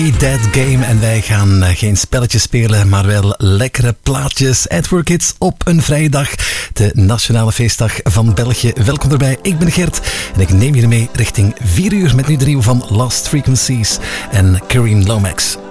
Dead Game en wij gaan geen spelletjes spelen, maar wel lekkere plaatjes. Edward Kids op een vrije dag, de nationale feestdag van België. Welkom erbij, ik ben Gert en ik neem jullie mee richting 4 uur met nu de nieuwe van Lost Frequencies en Kareem Lomax.